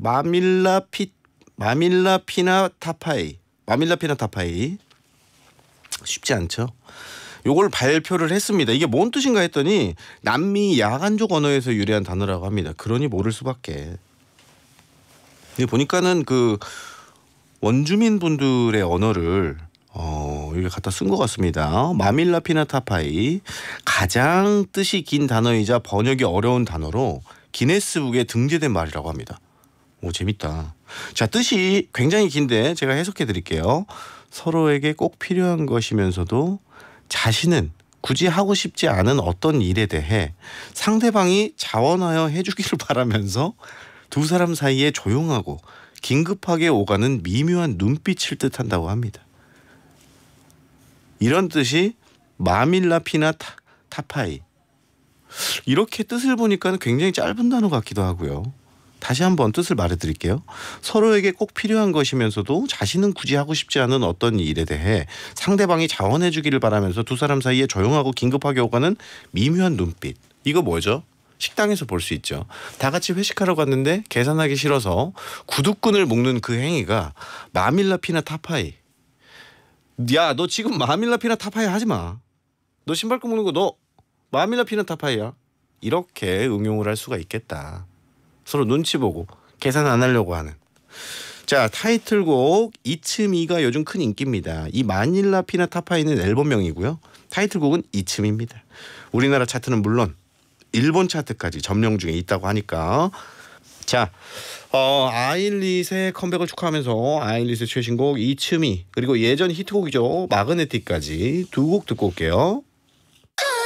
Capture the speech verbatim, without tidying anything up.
마밀라 피 마밀라 피나 타파이. 마밀라 피나 타파이. 쉽지 않죠. 요걸 발표를 했습니다. 이게 뭔 뜻인가 했더니 남미 야간족 언어에서 유래한 단어라고 합니다. 그러니 모를 수밖에. 근데 보니까는 그 원주민 분들의 언어를 어, 여기 갖다 쓴 것 같습니다. 마밀라 피나 타파이. 가장 뜻이 긴 단어이자 번역이 어려운 단어로 기네스북에 등재된 말이라고 합니다. 오, 재밌다. 자, 뜻이 굉장히 긴데 제가 해석해 드릴게요. 서로에게 꼭 필요한 것이면서도 자신은 굳이 하고 싶지 않은 어떤 일에 대해 상대방이 자원하여 해주기를 바라면서 두 사람 사이에 조용하고 긴급하게 오가는 미묘한 눈빛을 뜻한다고 합니다. 이런 뜻이 마밀라 피나 타, 타파이. 이렇게 뜻을 보니까 굉장히 짧은 단어 같기도 하고요. 다시 한번 뜻을 말해드릴게요. 서로에게 꼭 필요한 것이면서도 자신은 굳이 하고 싶지 않은 어떤 일에 대해 상대방이 자원해 주기를 바라면서 두 사람 사이에 조용하고 긴급하게 오가는 미묘한 눈빛. 이거 뭐죠? 식당에서 볼 수 있죠. 다 같이 회식하러 갔는데 계산하기 싫어서 구두끈을 묶는 그 행위가 마밀라 피나 타파이. 야, 너 지금 마밀라 피나 타파이 하지 마. 너 신발끈 묶는 거 너 마밀라 피나 타파이야. 이렇게 응용을 할 수가 있겠다. 서로 눈치 보고 계산 안 하려고 하는. 자, 타이틀곡 이츠미가 요즘 큰 인기입니다. 이 마닐라 피나 타파이는 앨범명이고요. 타이틀곡은 이츠미입니다. 우리나라 차트는 물론 일본 차트까지 점령 중에 있다고 하니까. 자, 어, 아일릿의 컴백을 축하하면서 아일릿의 최신곡 이츠미 그리고 예전 히트곡이죠 마그네틱까지 두 곡 듣고 올게요.